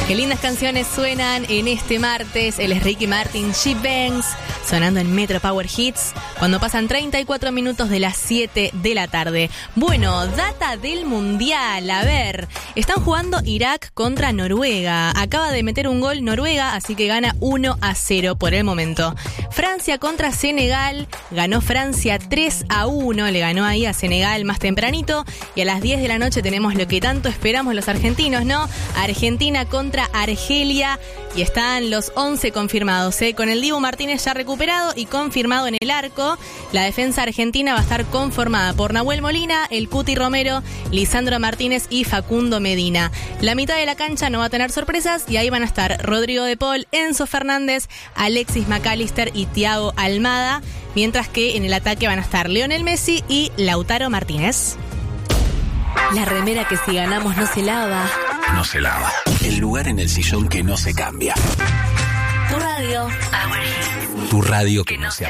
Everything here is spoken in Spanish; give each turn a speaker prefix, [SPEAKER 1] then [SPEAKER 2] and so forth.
[SPEAKER 1] Qué lindas canciones suenan en este martes. Él es Ricky Martin, She Bangs, sonando en Metro Power Hits, cuando pasan 34 minutos de las 7 de la tarde. Bueno, data del Mundial. A ver, están jugando Irak contra Noruega. Acaba de meter un gol Noruega, así que gana 1-0 por el momento. Francia contra Senegal. Ganó Francia 3-1. Le ganó ahí a Senegal más tempranito. Y a las 10 de la noche tenemos lo que tanto esperamos los argentinos, ¿no? Argentina contra Argelia. Y están los 11 confirmados, con el Dibu Martínez ya recuperado y confirmado en el arco. La defensa argentina va a estar conformada por Nahuel Molina, el Cuti Romero, Lisandro Martínez y Facundo Medina. La mitad de la cancha no va a tener sorpresas y ahí van a estar Rodrigo de Paul, Enzo Fernández, Alexis McAllister y Thiago Almada, mientras que en el ataque van a estar Lionel Messi y Lautaro Martínez. La remera que si ganamos no se lava.
[SPEAKER 2] No se lava. El lugar en el sillón que no se cambia.
[SPEAKER 1] Tu radio.
[SPEAKER 2] Tu radio que no se